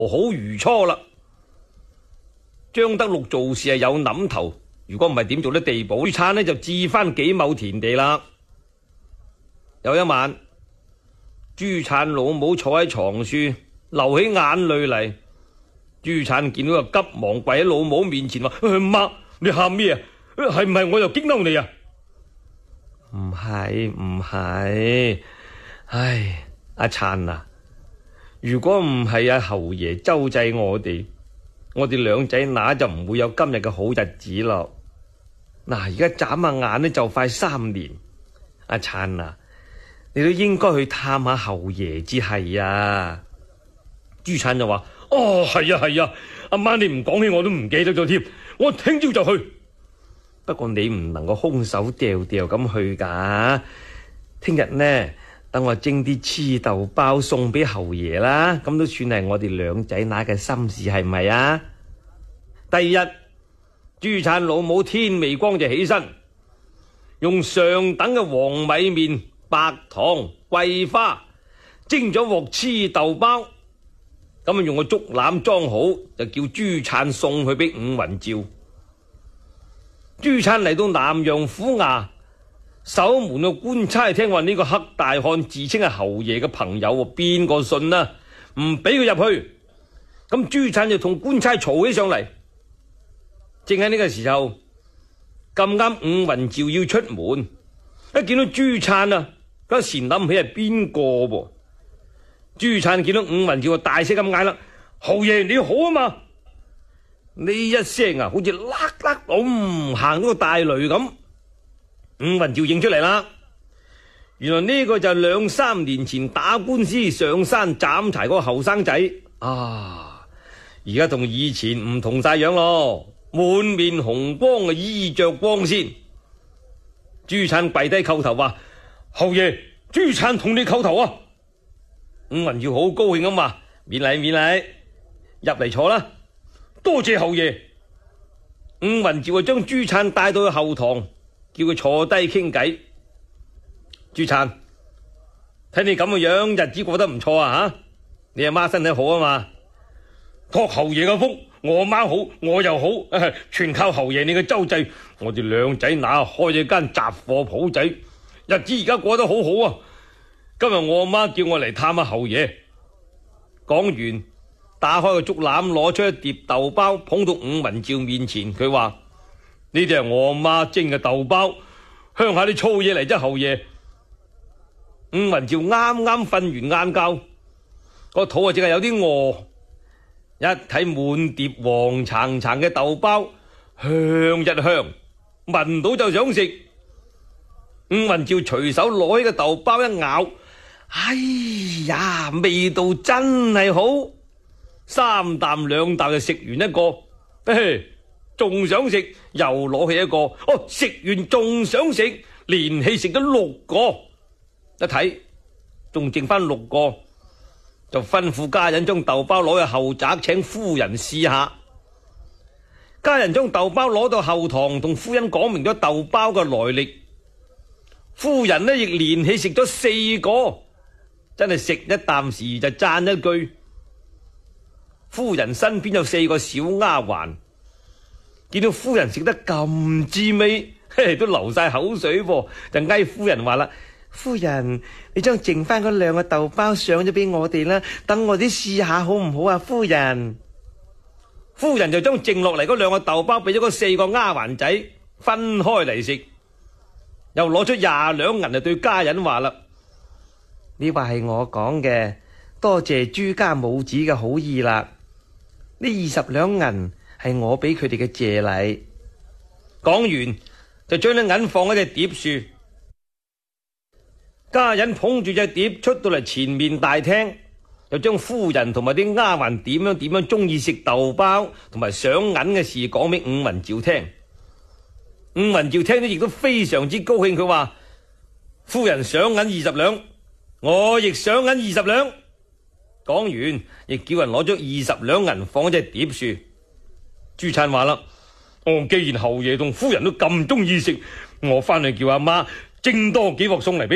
好如初啦。張德祿做事係有諗頭，如果唔係點做得地保？朱粲呢就置翻幾畝田地啦。有一晚，朱粲老母坐喺床處，流起眼淚嚟。朱粲見到就急忙跪喺老母面前話：媽，你喊咩啊？係唔係我又激嬲你啊？唔係，唉，阿粲啊，如果唔係阿侯爺周濟我哋兩仔乸就唔會有今日嘅好日子咯。嗱，而家眨下眼呢就快3年，阿粲啊，你都應該去探下侯爺至係啊。朱粲就話：哦，係啊，阿媽你唔講起我都唔記得咗添，我聽朝就去。不過你唔能夠空手掉掉咁去噶，聽日呢，等我蒸啲黐豆包送俾侯爺啦，咁都算係我哋兩仔乸嘅心事，係唔係啊？第二日，朱粲老母天未光就起身，用上等嘅黃米麵、白糖、桂花蒸咗鑊黐豆包，咁啊用個竹籃裝好，就叫朱粲送去俾伍雲照。朱粲嚟到南陽府衙，守門嘅官差聽話呢個黑大漢自稱係侯爺嘅朋友，邊個信啊？唔俾佢入去。咁朱粲就同官差嘈起上嚟。正喺呢個時候，咁啱伍雲照要出門，一見到朱粲啊，佢先諗起係邊個噃？朱粲見到伍雲照就大聲咁嗌啦：侯爺你好啊嘛！呢一聲啊，好似喇喇行到個大雷咁。伍雲照認出嚟啦，原來呢個就係2-3年前打官司上山斬柴嗰個後生仔啊！而家同以前唔同晒樣咯，滿面紅光啊，衣着光鮮。朱粲跪低叩頭話：侯爺，朱粲同你叩頭啊！伍雲照好高興咁話：免禮，入嚟坐啦。多謝侯爺。伍雲照就將朱粲帶到去後堂，叫佢坐低傾偈。朱粲，睇你咁嘅樣，日子過得唔錯啊吓！你阿媽身體好啊嘛？託侯爺嘅福，我阿媽好，我又好，全靠侯爺你嘅周濟。我哋兩仔乸開咗間雜貨鋪仔，日子而家過得好好啊！今日我阿媽叫我嚟探下侯爺。講完，打開個竹籃，攞出一碟豆包，捧到伍雲照面前。佢話：呢啲係我阿媽蒸嘅豆包，鄉下啲粗嘢嚟啫，侯爺。伍雲照啱啱瞓完晏覺，個肚啊淨係有啲餓，一睇滿碟黃橙橙嘅豆包，香一香，聞到就想食。伍雲照隨手攞起個豆包一咬，哎呀，味道真係好，3啖2啖就食完一個，仲想食，又攞起一個，食完仲想食，連氣食咗6個，一睇仲剩翻6個，就吩咐家人將豆包攞去後宅請夫人試下。家人將豆包攞到後堂，同夫人講明咗豆包嘅來歷。夫人呢亦連氣食咗4個，真係食一啖時就讚一句。夫人身邊有4個小丫鬟，見到夫人食得咁滋味，都流晒口水噃，就嗌夫人話啦：夫人，你將剩翻嗰2個豆包上咗俾我哋啦，等我哋試下好唔好啊？夫人就將剩落嚟嗰2個豆包俾咗嗰4個丫鬟仔分開嚟食，又攞出20兩銀就對家人話啦：呢話係我講嘅，多謝朱家母子嘅好意啦。呢20兩銀係我俾佢哋嘅謝禮。講完就將啲銀放喺隻碟樹。家人捧住隻碟出到嚟前面大廳，就將夫人同埋啲丫鬟點樣中意食豆包同埋賞銀嘅事講俾伍雲照聽。伍雲照聽到亦都非常之高興，佢話：夫人賞銀20兩，我亦賞銀20兩。講完亦叫人攞咗20兩銀放喺隻碟樹。朱粲話啦：既然侯爺同夫人都咁中意食，我翻去叫阿媽蒸多幾鑊餸嚟俾